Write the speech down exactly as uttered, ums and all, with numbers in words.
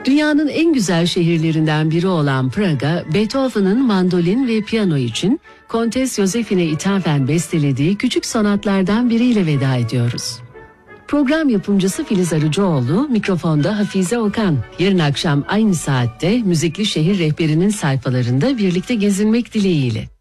Dünyanın en güzel şehirlerinden biri olan Praga, Beethoven'ın mandolin ve piyano için Kontes Josefine ithafen bestelediği küçük sonatlardan biriyle veda ediyoruz. Program yapımcısı Filiz Arıcıoğlu, mikrofonda Hafize Okan. Yarın akşam aynı saatte Müzikli Şehir Rehberi'nin sayfalarında birlikte gezinmek dileğiyle.